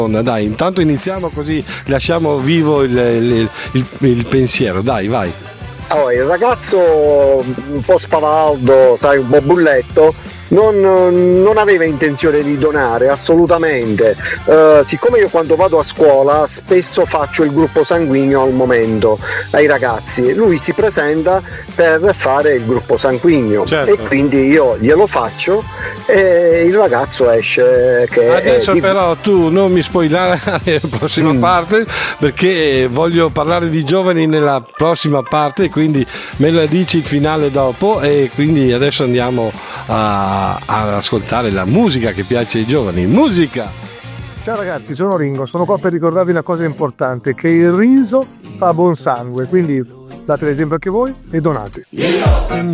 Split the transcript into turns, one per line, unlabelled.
Dai, intanto iniziamo così lasciamo vivo il pensiero, dai, vai.
Allora, il ragazzo un po' spavaldo, sai, un po' bulletto, non aveva intenzione di donare assolutamente. Siccome io quando vado a scuola spesso faccio il gruppo sanguigno al momento ai ragazzi, lui si presenta per fare il gruppo sanguigno, certo. E quindi io glielo faccio e il ragazzo esce che
adesso però tu non mi spoilare la prossima parte, perché voglio parlare di giovani nella prossima parte, quindi me la dici il finale dopo, e quindi adesso andiamo ad ascoltare la musica che piace ai giovani. Musica!
Ciao ragazzi, sono Ringo, sono qua per ricordarvi una cosa importante, che il riso fa buon sangue, quindi date l'esempio anche voi e donate.